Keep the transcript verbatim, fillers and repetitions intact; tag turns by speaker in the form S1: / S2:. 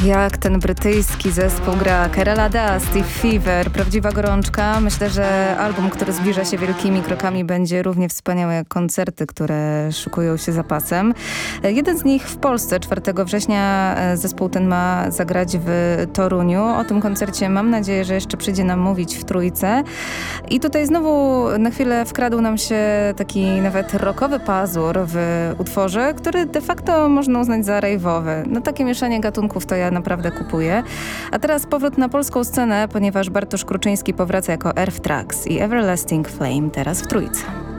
S1: Jak ten brytyjski zespół gra. Kerala Dust i Fever, prawdziwa gorączka. Myślę, że album, który zbliża się wielkimi krokami, będzie równie wspaniały jak koncerty, które szykują się za pasem. Jeden z nich w Polsce, czwartego września zespół ten ma zagrać w Toruniu. O tym koncercie mam nadzieję, że jeszcze przyjdzie nam mówić w Trójce. I tutaj znowu na chwilę wkradł nam się taki nawet rockowy pazur w utworze, który de facto można uznać za rave'owy. No takie mieszanie gatunków to ja naprawdę kupuję. A teraz powrót na polską scenę, ponieważ Bartosz Kruczyński powraca jako Earth Tracks i Everlasting Flame teraz w Trójce.